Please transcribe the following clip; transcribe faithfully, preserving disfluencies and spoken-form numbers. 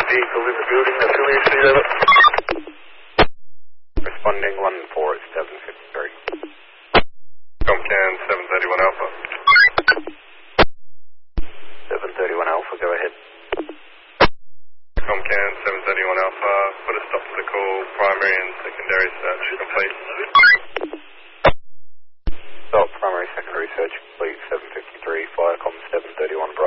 vehicle in the building, affiliation over. Responding one four at seven fifty-three. Comcan seven thirty-one Alpha. seven thirty-one Alpha, go ahead. Comcan seven thirty-one Alpha, put a stop to the call, primary and secondary search complete. Stop, primary, secondary search complete, seven fifty-three, Flycom seven thirty-one.